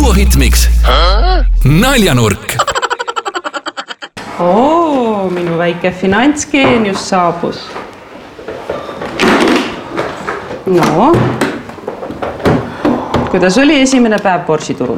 Duohitmix Naljanurk. Minu väike finantsgeenius saabus. No, kuidas oli esimene päev börsiturul?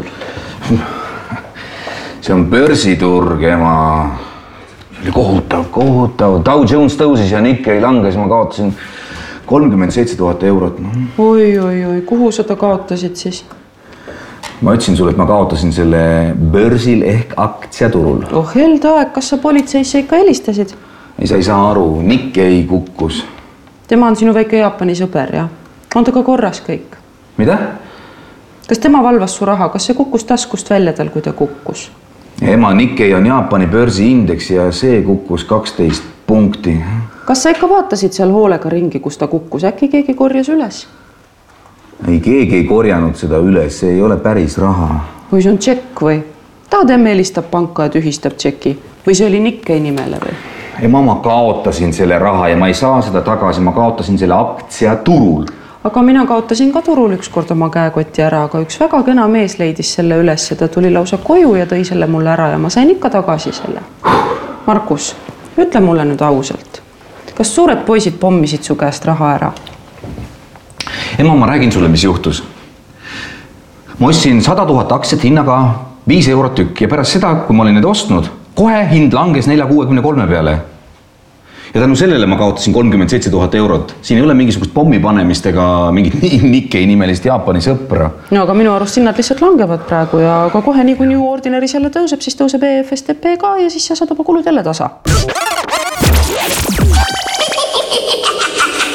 See on börsiturg, ema. See oli kohutav. Dow Jones tõusis ja Nikkei langes. Ma kaotasin 37 000 eurot. Oi, kuhu sa ta kaotasid siis? Ma ütlesin sulle, et ma kaotasin selle börsil ehk aktsiaturul. Held aeg, kas sa politseisse ikka helistasid? Ei, sa ei saa aru. Nikkei kukkus. Tema on sinu väike Jaapani sõber, ja? On ta ka korras kõik? Mida? Kas tema valvas su raha? Kas see kukkus taskust välja tal, kui ta kukkus? Ema, Nikkei on Jaapani börsiindeks ja see kukkus 12 punkti. Kas sa ikka vaatasid seal hoolega ringi, kus ta kukkus? Äkki keegi korjas üles? Ei, keegi ei korjanud seda üles. See ei ole päris raha. Või see on tšekk või? Taadem helistab panka ja tühistab tšeki. Või see oli Nikkei nimele või? Ema, ma kaotasin selle raha ja ma ei saa seda tagasi. Ma kaotasin selle aktsiaturul. Aga mina kaotasin ka turul ükskord oma käekoti ära, aga üks väga kena mees leidis selle üles. Ta tuli lausa koju ja tõi selle mulle ära ja ma sain ikka tagasi selle. Markus, ütle mulle nüüd ausalt. Kas suured poisid pommisid su käest raha ära? Ema, ma räägin sulle, mis juhtus. Ma ostsin 100 000 aktsiat hinnaga 5 eurot tükk ja pärast seda, kui ma olin need ostnud, kohe hind langes 4,63 peale. Ja tänu sellele ma kaotasin 37 000 eurot. Siin ei ole mingisugust pommi panemist ega mingit Nikkei nimelist Jaapani sõpra. No, aga minu arust hinnad lihtsalt langevad praegu ja aga kohe nii kui New Ordinaris jälle tõuseb, siis tõuseb EFSTP ka ja siis sa saad oma kulud jälle tasa.